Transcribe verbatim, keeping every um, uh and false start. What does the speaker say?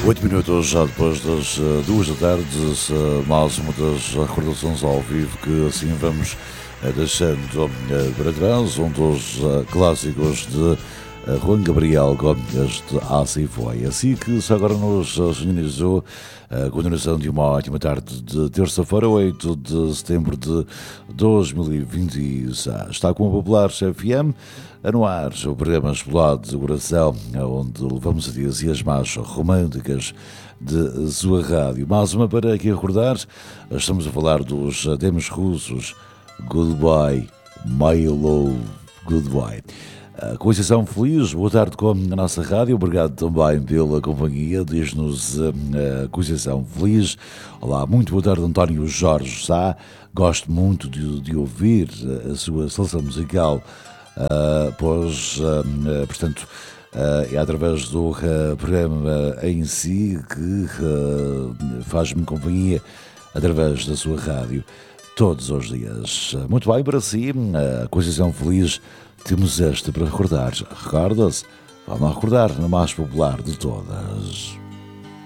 Oito minutos já depois das uh, duas da tarde, uh, mais uma das recordações ao vivo que assim vamos uh, deixando uh, para trás, um dos uh, clássicos de uh, Juan Gabriel Gomes de Assim Foi. Assim que se agora nos uh, sinalizou a continuação de uma ótima tarde de terça-feira, oito de setembro de dois mil e vinte e seis. Está com a Popular F M, no ar, o programa Explode do Coração, onde levamos a dias e as mais românticas de sua rádio. Mais uma para aqui recordar, estamos a falar dos temas russos Goodbye, My Love, Goodbye. Conceição Feliz, boa tarde com a nossa rádio, obrigado também pela companhia, diz-nos a Conceição Feliz. Olá, muito boa tarde António Jorge Sá, gosto muito de, de ouvir a sua seleção musical, uh, pois, uh, portanto, uh, é através do uh, programa em si que uh, faz-me companhia através da sua rádio todos os dias. Muito bem, para si, a Conceição Feliz, temos esta para recordar. Recorda-se? Vamos recordar, na mais popular de todas.